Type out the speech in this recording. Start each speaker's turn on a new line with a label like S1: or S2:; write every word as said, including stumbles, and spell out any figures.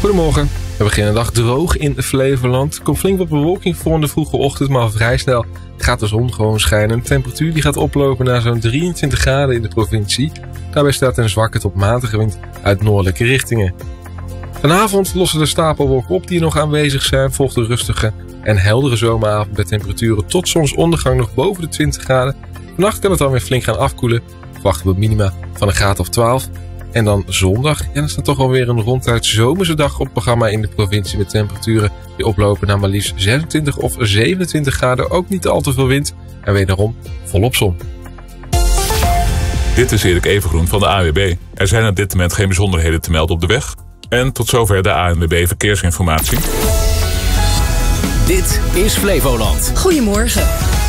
S1: Goedemorgen. We beginnen de dag droog in Flevoland. Er komt flink wat bewolking voor in de vroege ochtend, maar vrij snel gaat de zon gewoon schijnen. De temperatuur die gaat oplopen naar zo'n drieëntwintig graden in de provincie. Daarbij staat een zwakke tot matige wind uit noordelijke richtingen. Vanavond lossen de stapelwolken op die nog aanwezig zijn. Volgt een rustige en heldere zomeravond bij temperaturen tot zonsondergang nog boven de twintig graden. Vannacht kan het dan weer flink gaan afkoelen. Verwachten we minima van een graad of twaalf. En dan zondag, ja, dan staat toch alweer een ronduit zomerse dag op het programma in de provincie met temperaturen die oplopen naar maar liefst zesentwintig of zevenentwintig graden. Ook niet al te veel wind en wederom volop zon.
S2: Dit is Erik Evengroen van de A N W B. Er zijn op dit moment geen bijzonderheden te melden op de weg. En tot zover de A N W B verkeersinformatie.
S3: Dit is Flevoland.
S4: Goedemorgen.